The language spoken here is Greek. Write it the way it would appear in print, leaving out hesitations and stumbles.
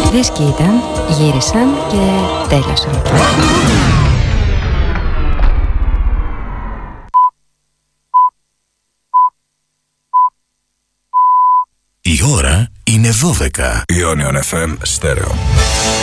Λες και ήταν, γύρισαν και τέλειωσαν. Η ώρα είναι 12. Ionion FM Stereo.